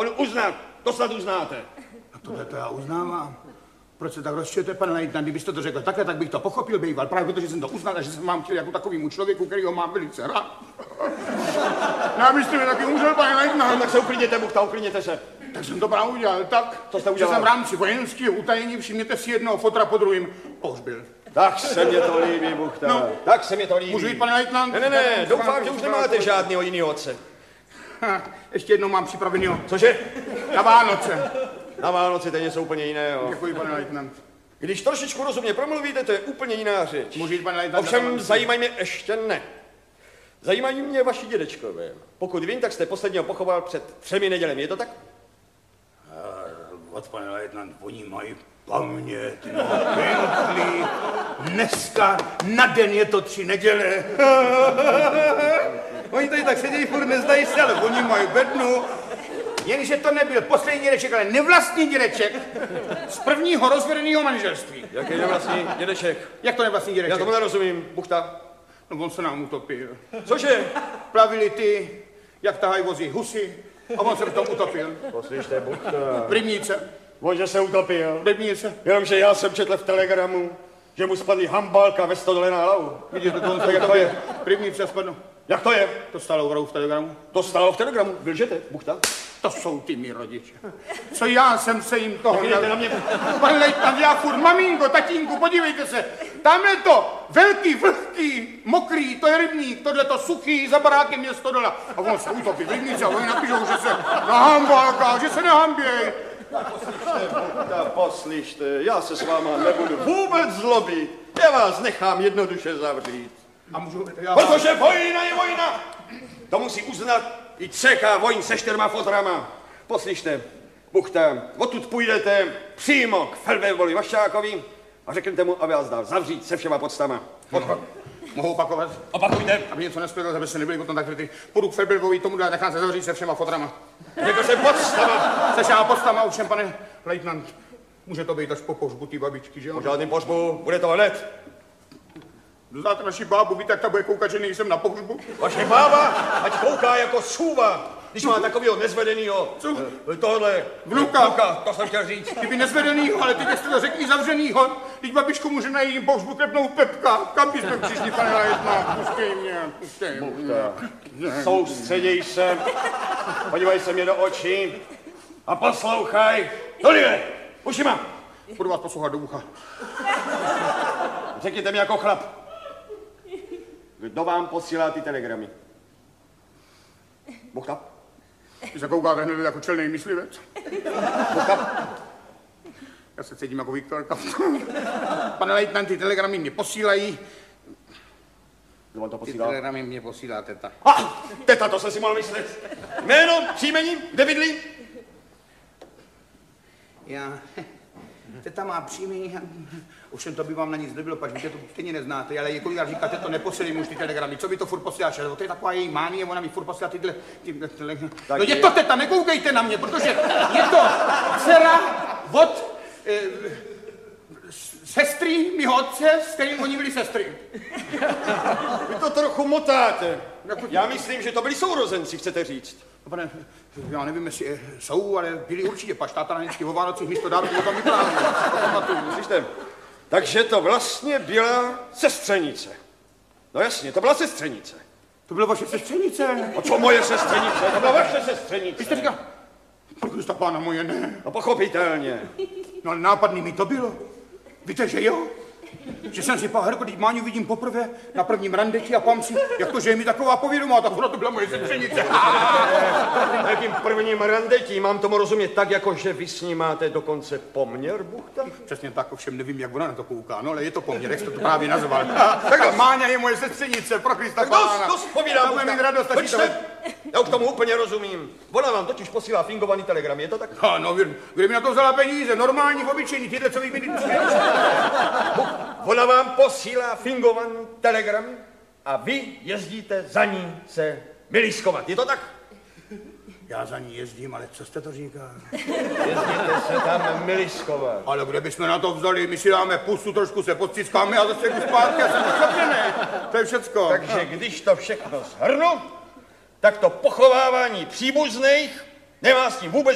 on uznat. To snad uznáte. A tohle to já uznávám. Proč se tak rozčujete, pane lejtnant? Kdybyste to řekl takhle, tak bych to pochopil, býval. Právě protože jsem to uznal a že jsem vám chtěl jako takovýmu člověku, který ho mám velice rád. No, abyste mi taky umřel, pane lejtnant. No, tak se uklidněte, Buchta, uklidněte se. Tak jsem to právě udělal tak, Co jste že udělal? jsem v rámci vojenského utajení, všimněte si, jednoho fotra po druhým pohřbil. Tak se mě to líbí, Buchta. No. Tak se mě to líbí. Můžu jít, pane lejtnant? Ne, doufám, že už nemáte žádného jiného otce. Ještě jednou mám připravenýho. Cože? Na Vánoce. Na Vánoci to je něco úplně jiného. Děkuji, pane lejtnant. Když trošičku rozumně promluvíte, to je úplně jiná řeč. Můžu jít, pane lejtnant? Ovšem zajímají mě ještě ne. Zajímají mě vaši dědečkové. Pokud vím, tak jste posledního pochoval před 3 nedělemi, je to tak? Od pane lejtnant, oni mají paměť, no, pěkný. Dneska na den je to 3 neděle. Oni tady tak sedějí, furt nezdají se, ale oni mají bednu. Jenže to nebyl poslední dědeček, ale nevlastní dědeček z prvního rozvedeného manželství. Jaký nevlastní dědeček? Jak to nevlastní dědeček? Já tomu nerozumím, Buchta. No on se nám utopil. Cože? Plavili ty, jak tahají vozí husy, a on se v tom utopil. Poslyšte, Buchta. V rybníce. On, že se utopil. V rybníce. Jenomže já jsem četl v telegramu, že mu spadly hambálka ve stodole na hlavu. Vidíte, to on se Jak to je? v rybníce spadl. Jak to je? To stálo opravdu v telegramu. To stalo v telegramu. Vylžete, Buchta. To jsou ty mý rodiče. Co já jsem se jim toho... Vidíte na mě. Pane lejtnant, já furt, maminko, tatínku, podívejte se. Tamhle to velký, vlhký, mokrý, to je rybník, tohle to suchý, za barákem je stodola. A on se utopí v rybníce a oni napíšou, že se nahambálká, že se nehamběj. Poslyšte, já se s váma nebudu vůbec zlobit. Já vás nechám jednoduše zavřít. A můžu... Já... Protože vojna je vojna. To musí uznat i CK vojín se 4 fotrama. Poslyšte, Buchta, odtud půjdete přímo k Feldwebeli Vaščákovi a řeknete mu, aby vás dal zavřít se všema podstama. Mohu opakovat? Opakujte. Aby něco nespěl, aby se nebyli potom tak ty. Půjdu k Feldwebovi, tomu dá, nechám se zavřít se všema fotrama. Řekl jsem podstama. Se všema podstama, ovšem, pane lejtnant. Může to být až po pohřbu té babičky, že jo? Po žádným pohřbu, bude to hned. Znáte naši bábu, víte, jak ta bude koukat, že nejsem na pohřbu? Vaše bába, ať kouká jako sůva, když má takovýho nezvedenýho, tohle, Vnuka, to jsem chtěl říct. kdyby nezvedenýho, ale teď jste to řekli zavřenýho, teď babičku může na jejím pohřbu trepnout Pepka. Kam bychom přišli, pane lejtnant? Pustej mě, pustej mě. Soustředěj se, podívej se mě do očí a poslouchaj. Tohle, ušima. Budu vás poslouchat do ucha. Řekněte mi jako chlap, kdo vám posílá ty telegramy? Buchta? Vy se koukáte hned jako čelnej myslivec. Buchta? Já se cítím jako Viktorka. Pane lejtnant, ty telegramy mě posílají. Kdo vám to Ty posílá? telegramy mě posílá teta. Teta, to jsem si mohl myslet. Jméno, příjmení, kde bydlí? Já... Teta má příjmení, ovšem to by vám na nic nebylo, pač vy to stejně neznáte, ale jako já říkáte, to neposílím už ty telegramy, co by to furt posíláš, to je taková její mánie, ona mi furt posílá tyhle telegramy. No je to teta, nekoukejte na mě, protože je to dcera od sestry mýho otce, s kterým oni byli sestry. Vy to trochu motáte. Já myslím, že to byli sourozenci, chcete říct. Pane, já nevím, jestli jsou, ale byli určitě, pač táta na vždycky o Vánocích místo dárku o tom vyprávěl. Slyšte, takže to vlastně byla sestřenice. No jasně, to byla sestřenice. To byla vaše sestřenice? A co moje sestřenice? To byla vaše sestřenice. Vy jste říkal, Krista pána moje, ne. No pochopitelně. No ale nápadný mi to bylo. Víte, že jo? Že jsem si Herko, když Máňu vidím poprvé na prvním randeti a pám si, jak to, že je mi taková povědomá, tak ona to byla moje sestřenice. Na jakým prvním randetí mám tomu rozumět tak, jako že vy s ní máte dokonce poměr, Buchta? Přesně tak, ovšem nevím, jak ona na to kouká, no ale je to poměr, jak jste to právě nazval. Tak Máňa je moje sestřenice, pro Krista pána. Tak dost povídám, Buchta. Mít radost, Počte, já už tomu úplně rozumím. Ona vám totiž posílá fingovaný telegram, je to tak? No, kde mi na to vzala peníze, normální, obyčejný, tyhle, co vy mi Ona vám posílá fingovaný telegram a vy jezdíte za ní se miliskovat, je to tak? Já za ní jezdím, ale co jste to říkal? Jezdíte se tam miliskovat. Ale kde bychom na to vzali? My si dáme pusu, trošku se podciskáme a zase jdu zpátky a jsem ušlapněný. To je všecko. Takže když to všechno shrnu, tak to pochovávání příbuzných nemá s tím vůbec